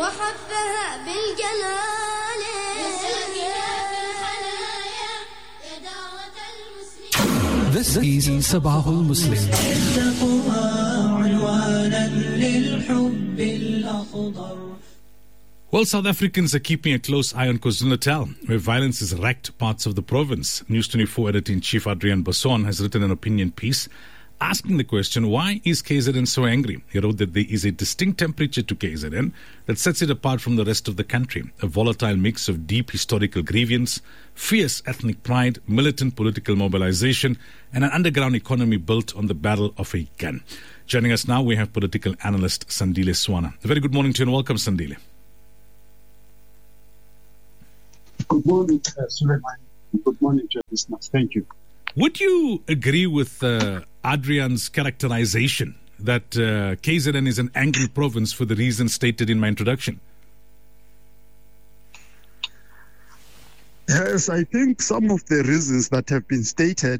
وحفها بالجلال This is Sabahul Muslim. Well, South Africans are keeping a close eye on KwaZulu-Natal, where violence has racked parts of the province. News 24 editor-in-chief Adrian Basson has written an opinion piece asking the question, why is KZN so angry? He wrote that there is a distinct temperature to KZN that sets it apart from the rest of the country, a volatile mix of deep historical grievance, fierce ethnic pride, militant political mobilization, and an underground economy built on the barrel of a gun. Joining us now, we have political analyst Sandile Swana. A very good morning to you and welcome, Sandile. Good morning, Suleiman. Good morning to listeners. Thank you. Would you agree with Adrian's characterization that KZN is an angry province for the reasons stated in my introduction? Yes, I think some of the reasons that have been stated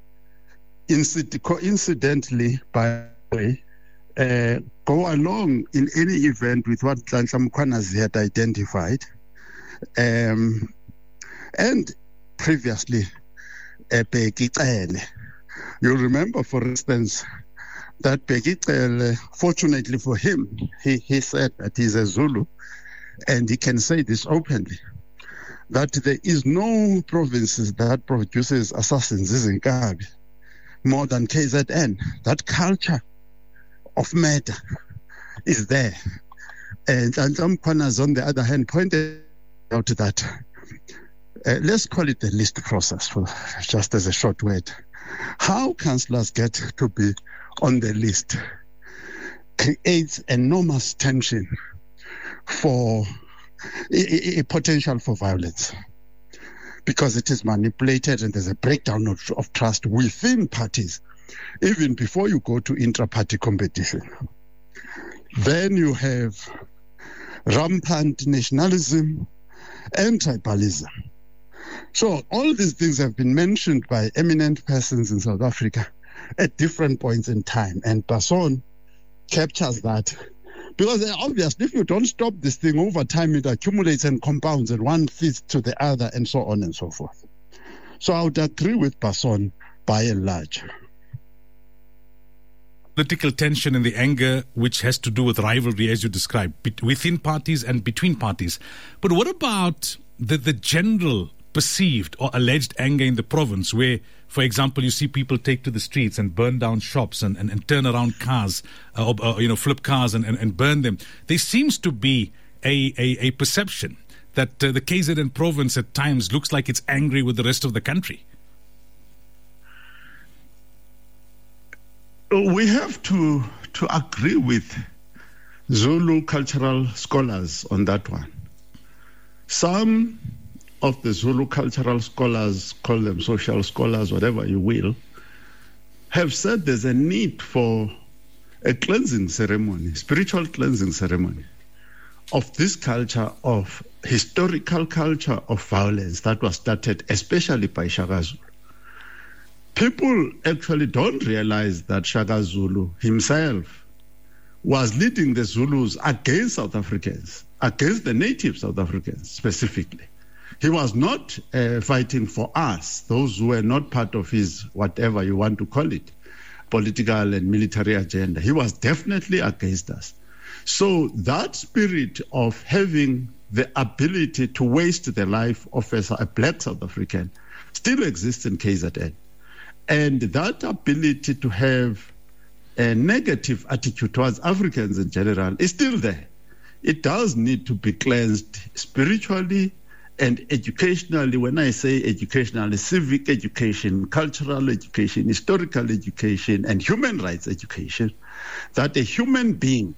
coincidentally, by the way, go along in any event with what Nhlanhla Mkhwanazi had identified. And previously, Bheki Cele. You remember, for instance, that Bheki Cele, fortunately for him, he said that he's a Zulu, and he can say this openly, that there is no provinces that produces assassins in Kabi more than KZN. That culture of murder is there. And Nhlanhla Mkhwanazi, on the other hand, pointed out that let's call it the list process, for just as a short word. How councillors get to be on the list creates enormous tension for a potential for violence, because it is manipulated and there's a breakdown of trust within parties, even before you go to intra-party competition. Then you have rampant nationalism and tribalism. So all these things have been mentioned by eminent persons in South Africa at different points in time, and Basson captures that. Because obviously, if you don't stop this thing over time, it accumulates and compounds, and one feeds to the other, and so on and so forth. So I would agree with Basson by and large. Political tension and the anger, which has to do with rivalry, as you described, within parties and between parties. But what about the general perceived or alleged anger in the province, where, for example, you see people take to the streets and burn down shops and turn around cars, flip cars and burn them? There seems to be a perception that the KZN province at times looks like it's angry with the rest of the country. We have to agree with Zulu cultural scholars on that one. Some of the Zulu cultural scholars, call them social scholars, whatever you will, have said there's a need for a cleansing ceremony, spiritual cleansing ceremony of this culture, of historical culture of violence that was started especially by Shaka Zulu. People actually don't realize that Shaka Zulu himself was leading the Zulus against South Africans, against the native South Africans specifically. He was not fighting for us, those who were not part of his, whatever you want to call it, political and military agenda. He was definitely against us. So that spirit of having the ability to waste the life of a black South African still exists in KZN. And that ability to have a negative attitude towards Africans in general is still there. It does need to be cleansed spiritually and educationally. When I say educationally, civic education, cultural education, historical education, and human rights education, that a human being,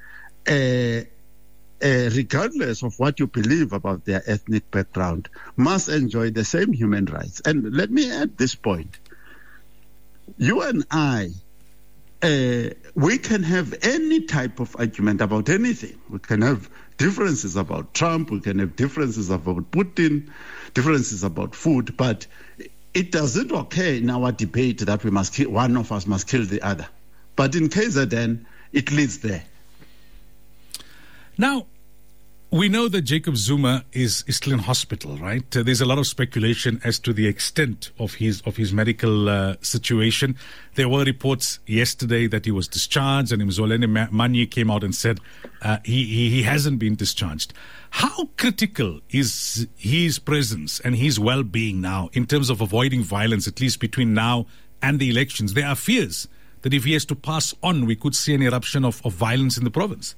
regardless of what you believe about their ethnic background, must enjoy the same human rights. And let me add this point. You and I, we can have any type of argument about anything. We can have differences about Trump, we can have differences about Putin, differences about food, but it doesn't occur in our debate that we must kill, one of us must kill the other. But in KZN, it leads there. Now, We know that Jacob Zuma is still in hospital, right? There's a lot of speculation as to the extent of his medical situation. There were reports yesterday that he was discharged, and Mzoleni Manyi came out and said he hasn't been discharged. How critical is his presence and his well-being now in terms of avoiding violence, at least between now and the elections? There are fears that if he has to pass on, we could see an eruption of violence in the province.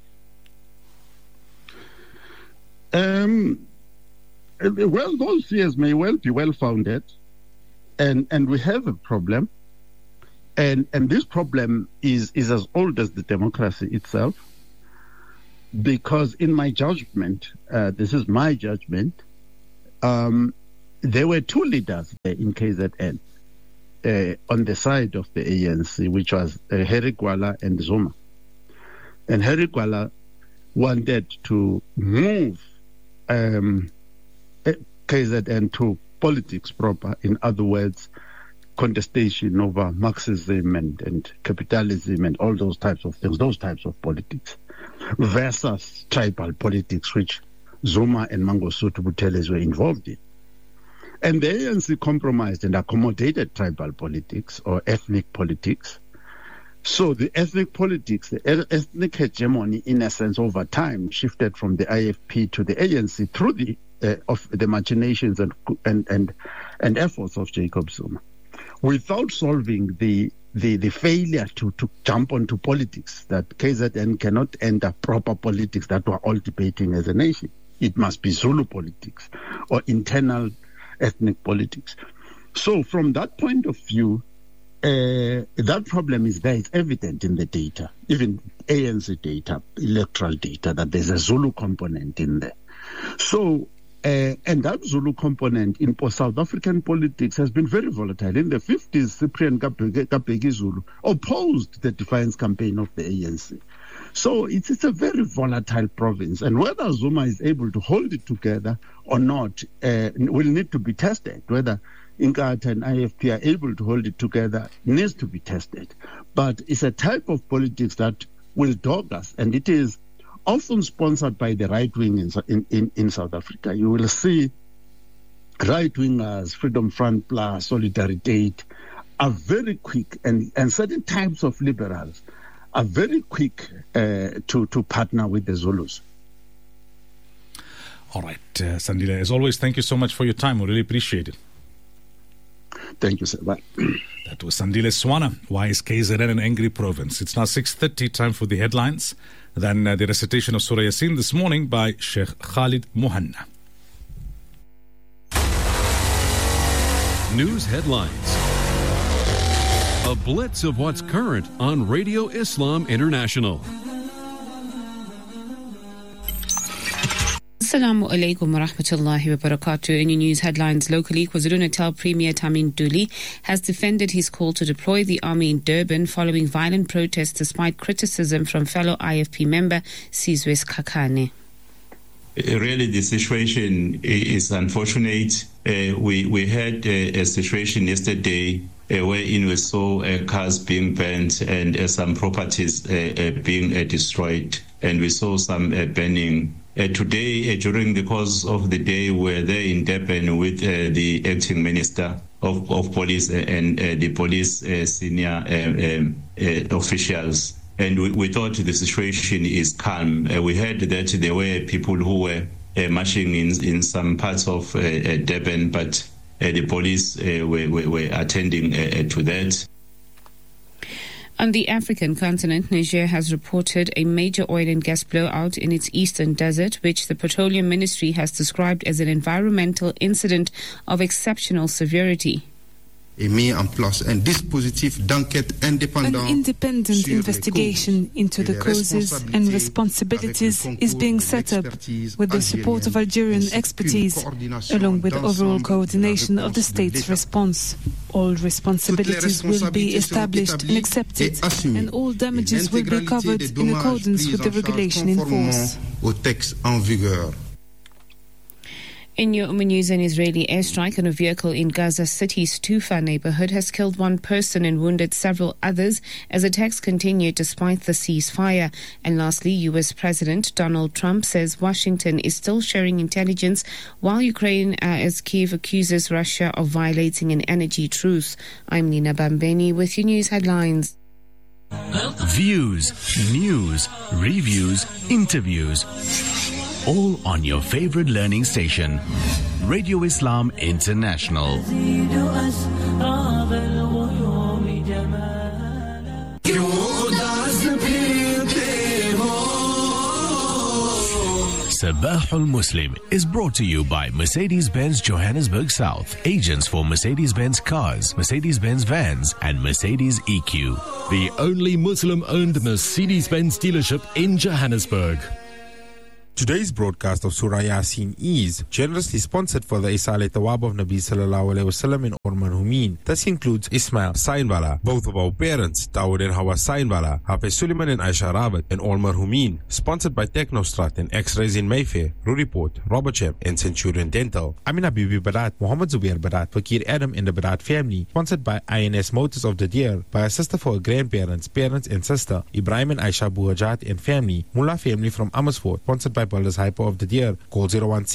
Well, those fears may well be well-founded, and we have a problem, and this problem is as old as the democracy itself, because in my judgment, this is my judgment, there were two leaders in KZN on the side of the ANC, which was Harry Gwala and Zuma. And Harry Gwala wanted to move KZN to politics proper, in other words, contestation over Marxism and capitalism and all those types of things, those types of politics, versus tribal politics, which Zuma and Mangosuthu Buthelezi were involved in. And the ANC compromised and accommodated tribal politics or ethnic politics. So the ethnic politics, the ethnic hegemony, in a sense, over time, shifted from the IFP to the ANC through the of the machinations and efforts of Jacob Zuma, without solving the failure to jump onto politics, that KZN cannot enter proper politics that we're all debating as a nation. It must be Zulu politics or internal ethnic politics. So from that point of view, that problem is there. It's evident in the data, even ANC data, electoral data, that there's a Zulu component in there. So, and that Zulu component in South African politics has been very volatile. In the 50s, Cyprian Kapeki Zulu opposed the defiance campaign of the ANC. So it's a very volatile province. And whether Zuma is able to hold it together or not will need to be tested. Whether Inkatha and IFP are able to hold it together needs to be tested. But it's a type of politics that will dog us, and it is often sponsored by the right wing in South Africa. You will see right wingers, Freedom Front Plus, Solidarity are very quick, and certain types of liberals are very quick to partner with the Zulus. All right, Sandile, as always, thank you so much for your time. We really appreciate it. Thank you, sir. Bye. That was Sandile Swana. Why is KZN an angry province? It's now 6:30, time for the headlines. Then the recitation of Surah Yasin this morning by Sheikh Khalid Muhanna. News headlines. A blitz of what's current on Radio Islam International. Assalamu alaikum wa rahmatullahi wa barakatuh. In your news headlines locally, KwaZulu-Natal Premier Tamin Duli has defended his call to deploy the army in Durban following violent protests despite criticism from fellow IFP member Sizwe Sikhakane. Really, the situation is unfortunate. We had a situation yesterday wherein we saw cars being burnt and some properties being destroyed, and we saw some burning. Today, during the course of the day, we were there in Durban with the acting minister of police and the police senior officials. And we thought the situation is calm. We heard that there were people who were marching in some parts of Durban, but the police were attending to that. On the African continent, Niger has reported a major oil and gas blowout in its eastern desert, which the Petroleum Ministry has described as an environmental incident of exceptional severity. An independent investigation into the causes and responsibilities is being set up with the support of Algerian expertise, along with overall coordination of the state's response. All responsibilities will be established and accepted, and all damages will be covered in accordance with the regulation in force. In your news, an Israeli airstrike on a vehicle in Gaza City's Tufa neighborhood has killed one person and wounded several others as attacks continue despite the ceasefire. And lastly, U.S. President Donald Trump says Washington is still sharing intelligence while Ukraine, as Kyiv accuses Russia of violating an energy truce. I'm Nina Bambeni with your news headlines. Views, news, reviews, interviews. All on your favorite learning station, Radio Islam International. Sabahul Muslim is brought to you by Mercedes-Benz Johannesburg South, agents for Mercedes-Benz cars, Mercedes-Benz vans, and Mercedes EQ. The only Muslim-owned Mercedes-Benz dealership in Johannesburg. Today's broadcast of Surah Yasin is generously sponsored for the Isale Tawab of Nabi Sallallahu Alaihi Wasallam in Orman Humeen. This includes Ismail Sainwala, both of our parents, Dawood and Hawa Sainwala, Hafiz Suleiman and Aisha Rabat in Orman Humeen. Sponsored by Technostrat and X-Rays in Mayfair, Ruriport, Robertsham and Centurion Dental. Amina Bibi Barat, Muhammad Zubair Barat, Fakir Adam and the Barat family. Sponsored by INS Motors of the Deer, by a sister for her grandparents, parents and sister, Ibrahim and Aisha Buhajat and family. Mullah family from Amersfoort. Sponsored by Builders Hyper of the Deer. Call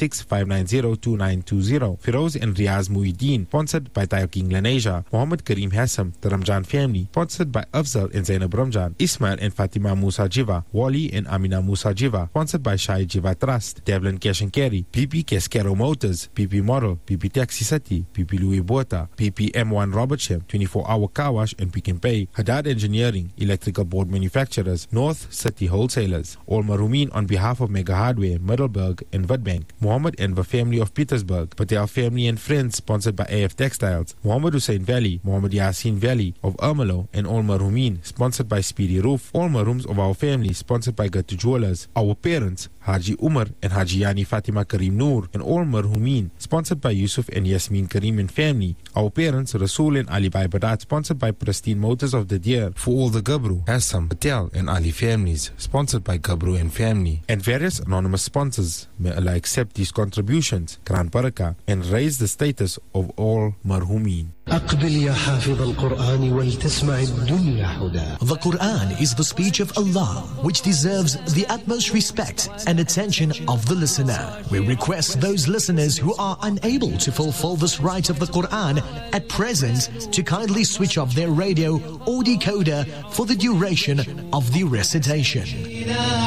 016-590-2920. Firoz and Riaz Muhyiddin. Sponsored by Tayo King Lanesia. Muhammad Kareem Hassam, the Ramjan family. Sponsored by Afzal and Zainab Ramjan. Ismail and Fatima Musa Jiva. Wali and Amina Musa Jiva. Sponsored by Shai Jiva Trust. Devlin Cash and Carry. PP Cascaro Motors. PP Model. PP Taxi City. PP Louis Bota. PP M1 Robertsham. 24-hour car wash and Pick and Pay. Haddad Engineering. Electrical board manufacturers. North City Wholesalers. All Marumin on behalf of Mega Hardware, Middelburg and Witbank. Muhammad and the family of Petersburg. Patel family and friends, sponsored by AF Textiles. Muhammad Hussein Valley, Muhammad Yasin Valley of Ermelo and All Marumin, sponsored by Speedy Roof. All Marums of our family, sponsored by Gatu Jewelers. Our parents, Haji Umar and Haji Yani Fatima Karim Noor and All Marhumin, sponsored by Yusuf and Yasmin Karim and family. Our parents, Rasul and Ali Bai Badat, sponsored by Pristine Motors of the Deer. For all the Gabru, Hassam, Patel and Ali families, sponsored by Gabru and family. And various anonymous sponsors. May Allah accept these contributions, Gran Baraka, and raise the status of all Marhumin. The Quran is the speech of Allah, which deserves the utmost respect and attention of the listener. We request those listeners who are unable to fulfill this right of the Quran at present to kindly switch off their radio or decoder for the duration of the recitation.